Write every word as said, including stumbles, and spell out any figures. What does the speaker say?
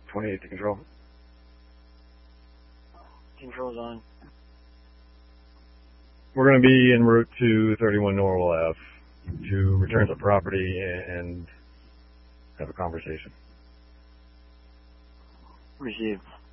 twenty-eight to control. Control's on. We're going to be en route to thirty-one Norwell Ave to return to the property and have a conversation. Received.